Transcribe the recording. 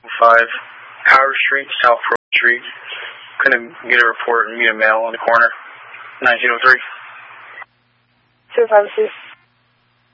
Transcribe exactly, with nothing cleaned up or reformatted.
five Howard Street, South Pearl Street. Couldn't get a report and meet a male on the corner. nineteen oh three. Two five two.